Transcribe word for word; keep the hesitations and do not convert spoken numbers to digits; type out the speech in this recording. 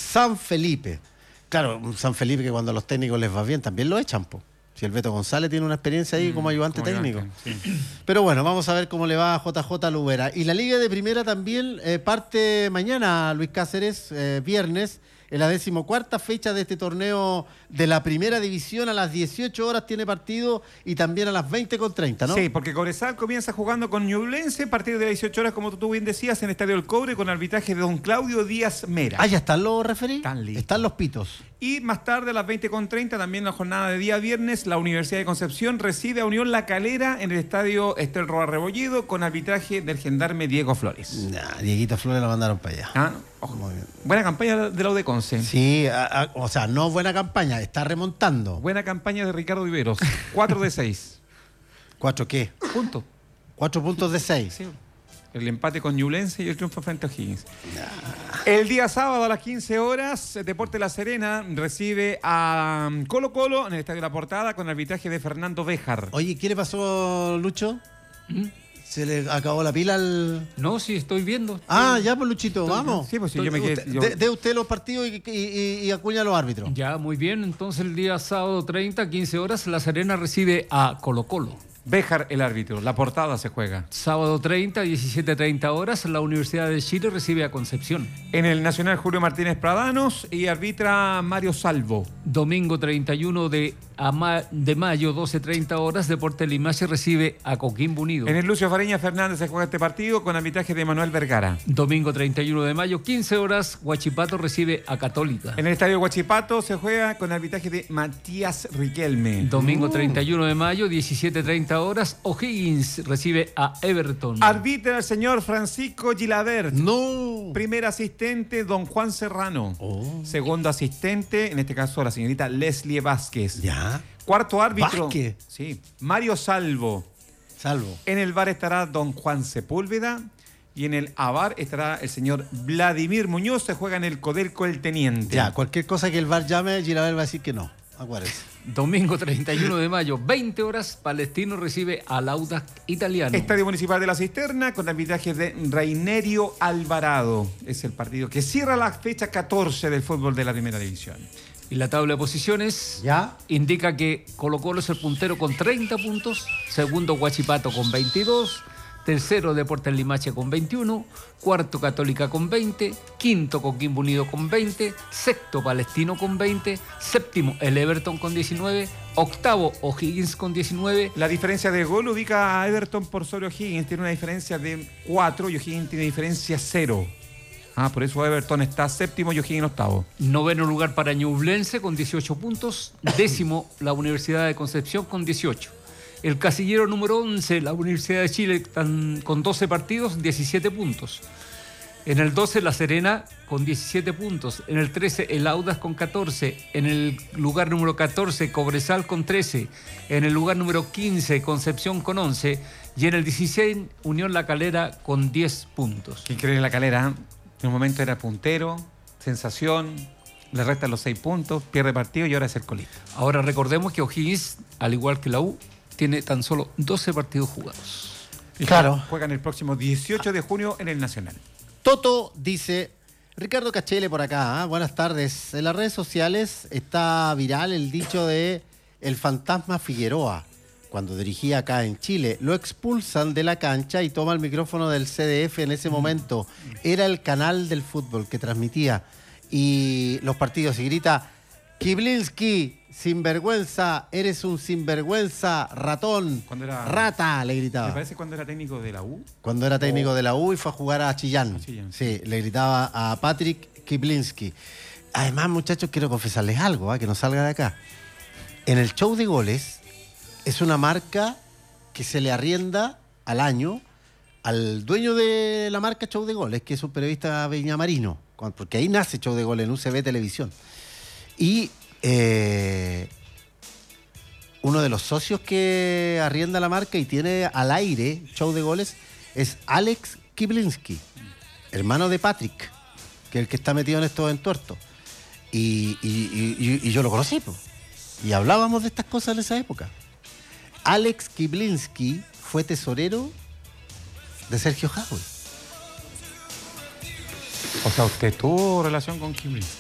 San Felipe. Claro, un San Felipe que cuando a los técnicos les va bien también lo echan, po. Si el Beto González tiene una experiencia ahí como ayudante como técnico. Ayudante, sí. Pero bueno, vamos a ver cómo le va a J J Lubera. Y la Liga de Primera también eh, parte mañana, Luis Cáceres, eh, viernes, en la decimocuarta fecha de este torneo de la Primera División. A las dieciocho horas tiene partido y también a las veinte con treinta, ¿no? Sí, porque Cobresal comienza jugando con Ñublense a partir de las dieciocho horas, como tú bien decías, en el Estadio del Cobre, con arbitraje de don Claudio Díaz Mera. Ah, ¿ya están los referidos? Están listos. Están los pitos. Y más tarde, a las veinte con treinta, también la jornada de día viernes, la Universidad de Concepción recibe a Unión La Calera en el Estadio Estel Roa Rebolledo, con arbitraje del gendarme Diego Flores. Nah, Dieguito Flores lo mandaron para allá. Ah, ojo. Muy bien. Buena campaña de la U de Conce. Sí, a, a, o sea, no buena campaña, está remontando. Buena campaña de Ricardo Viveros. cuatro de seis. ¿Cuatro qué? Punto. Cuatro puntos de seis. Sí. El empate con Ñublense y el triunfo frente a O'Higgins. Nah. El día sábado a las quince horas, Deporte La Serena recibe a Colo Colo en el Estadio La Portada con arbitraje de Fernando Béjar. Oye, ¿qué le pasó, Lucho? ¿Mm? ¿Se le acabó la pila al...? No, sí, estoy viendo. Estoy... Ah, ya, pues, Luchito, estoy... vamos. Sí, pues sí, estoy... yo me quedé... Usted, yo... de, de usted los partidos y, y, y, y acuña a los árbitros. Ya, muy bien. Entonces, el día sábado treinta, quince horas, La Serena recibe a Colo Colo. Béjar el árbitro, La Portada se juega. Sábado treinta, diecisiete treinta horas, la Universidad de Chile recibe a Concepción. En el Nacional Julio Martínez Pradanos y arbitra Mario Salvo. Domingo treinta y uno de, ama, de mayo, doce treinta horas, Deporte Limache recibe a Coquimbo Unido. En el Lucio Fareña Fernández se juega este partido con arbitraje de Manuel Vergara. Domingo treinta y uno de mayo, quince horas, Huachipato recibe a Católica. En el Estadio Huachipato se juega con arbitraje de Matías Riquelme. Domingo uh. treinta y uno de mayo, diecisiete treinta horas, O'Higgins recibe a Everton. Arbitra el señor Francisco Gilabert. No. Primer asistente, don Juan Serrano. Oh. Segundo asistente, en este caso la señorita Leslie Vázquez. Ya. Cuarto árbitro. Vázquez. Sí, Mario Salvo. Salvo. En el V A R estará don Juan Sepúlveda. Y en el A V A R estará el señor Vladimir Muñoz. Se juega en el Codelco el Teniente. Ya, cualquier cosa que el V A R llame, Gilabert va a decir que no. Acuérdense. Domingo treinta y uno de mayo, veinte horas, Palestino recibe al Audax Italiano. Estadio Municipal de la Cisterna con arbitraje de Reinerio Alvarado. Es el partido que cierra la fecha catorce del fútbol de la Primera División. Y la tabla de posiciones ¿Ya? indica que Colo Colo es el puntero con treinta puntos, segundo Huachipato con veintidós, tercero Deportes Limache con veintiuno, cuarto Católica con veinte, quinto Coquimbo Unido con veinte, sexto Palestino con veinte, séptimo el Everton con diecinueve, octavo O'Higgins con diecinueve. La diferencia de gol ubica a Everton por sobre O'Higgins, tiene una diferencia de cuatro y O'Higgins tiene diferencia cero. Ah, por eso Everton está séptimo y O'Higgins octavo. Noveno lugar para Ñublense con dieciocho puntos, décimo la Universidad de Concepción con dieciocho. El casillero número once, la Universidad de Chile, están con doce partidos, diecisiete puntos. En el doce, La Serena con diecisiete puntos. En el trece, el Audax con catorce. En el lugar número catorce, Cobresal con trece. En el lugar número quince, Concepción con once. Y en el dieciséis, Unión La Calera con diez puntos. ¿Quién cree en La Calera? En un momento era puntero, sensación, le restan los seis puntos, pierde partido y ahora es el colista. Ahora recordemos que O'Higgins, al igual que la U, tiene tan solo doce partidos jugados. Y claro. Juegan el próximo dieciocho de junio en el Nacional. Toto dice, Ricardo Cachele por acá, ¿eh? Buenas tardes. En las redes sociales está viral el dicho de el fantasma Figueroa. Cuando dirigía acá en Chile, lo expulsan de la cancha y toma el micrófono del C D F en ese momento. Era el canal del fútbol que transmitía y los partidos y grita, Kiblinski, sinvergüenza, eres un sinvergüenza, ratón, era, rata, le gritaba. ¿Me parece cuando era técnico de la U? Cuando era técnico oh. de la U y fue a jugar a Chillán. A Chillán. Sí, le gritaba a Patrick Kiblinski. Además, muchachos, quiero confesarles algo, ¿eh? Que no salga de acá. En el show de goles es una marca que se le arrienda al año al dueño de la marca Show de Goles, que es un periodista viñamarino, porque ahí nace Show de Goles en U C B Televisión. Y eh, uno de los socios que arrienda la marca y tiene al aire Show de Goles es Alex Kiblinski, hermano de Patrick, que es el que está metido en estos entuertos. Y, y, y, y yo lo conocí, pues. Y hablábamos de estas cosas en esa época. Alex Kiblinski fue tesorero de Sergio Jadwe. O sea, usted tuvo relación con Kiblinski.